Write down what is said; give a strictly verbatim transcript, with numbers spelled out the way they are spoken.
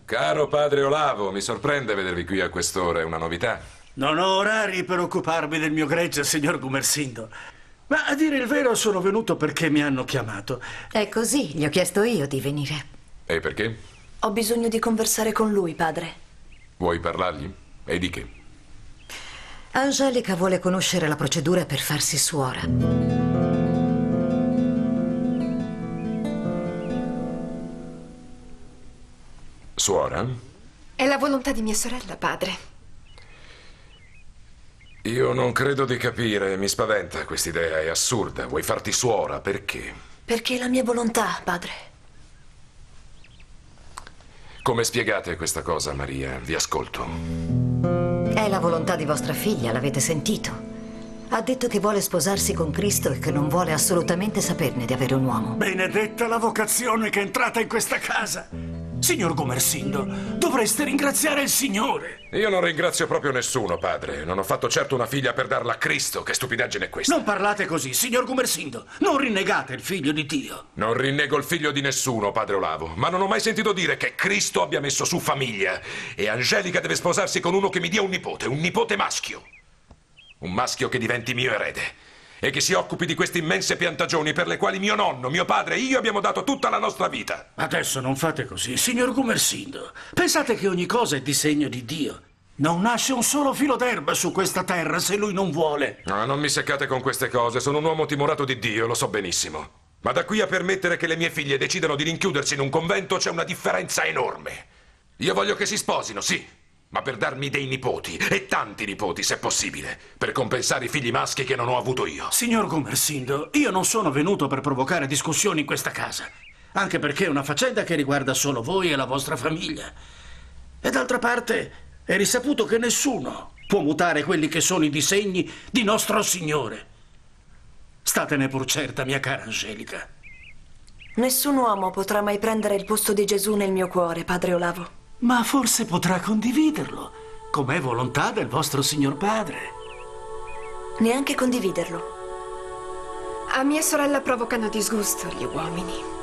Caro padre Olavo, mi sorprende vedervi qui a quest'ora, è una novità. Non ho orari per occuparmi del mio gregge, signor Gumersindo. Ma a dire il vero sono venuto perché mi hanno chiamato. È così, gli ho chiesto io di venire. E perché? Ho bisogno di conversare con lui, padre. Vuoi parlargli? E di che? Angelica vuole conoscere la procedura per farsi suora. Suora? È la volontà di mia sorella, padre. Io non credo di capire, mi spaventa quest'idea, è assurda. Vuoi farti suora, perché? Perché è la mia volontà, padre. Come spiegate questa cosa, Maria? Vi ascolto. È la volontà di vostra figlia, l'avete sentito. Ha detto che vuole sposarsi con Cristo e che non vuole assolutamente saperne di avere un uomo. Benedetta la vocazione che è entrata in questa casa. Signor Gumersindo, dovreste ringraziare il Signore. Io non ringrazio proprio nessuno, padre. Non ho fatto certo una figlia per darla a Cristo. Che stupidaggine è questa? Non parlate così, signor Gumersindo. Non rinnegate il figlio di Dio. Non rinnego il figlio di nessuno, padre Olavo. Ma non ho mai sentito dire che Cristo abbia messo su famiglia. E Angelica deve sposarsi con uno che mi dia un nipote, un nipote maschio. Un maschio che diventi mio erede. E che si occupi di queste immense piantagioni per le quali mio nonno, mio padre e io abbiamo dato tutta la nostra vita. Adesso non fate così, signor Gumersindo. Pensate che ogni cosa è disegno di Dio. Non nasce un solo filo d'erba su questa terra se Lui non vuole. No, non mi seccate con queste cose. Sono un uomo timorato di Dio, lo so benissimo. Ma da qui a permettere che le mie figlie decidano di rinchiudersi in un convento c'è una differenza enorme. Io voglio che si sposino, sì. Ma per darmi dei nipoti, e tanti nipoti se possibile, per compensare i figli maschi che non ho avuto io. Signor Gumersindo, io non sono venuto per provocare discussioni in questa casa, anche perché è una faccenda che riguarda solo voi e la vostra famiglia. E d'altra parte è risaputo che nessuno può mutare quelli che sono i disegni di nostro Signore. Statene pur certa, mia cara Angelica. Nessun uomo potrà mai prendere il posto di Gesù nel mio cuore, padre Olavo. Ma forse potrà condividerlo, com'è volontà del vostro signor padre. Neanche condividerlo. A mia sorella provocano disgusto gli uomini.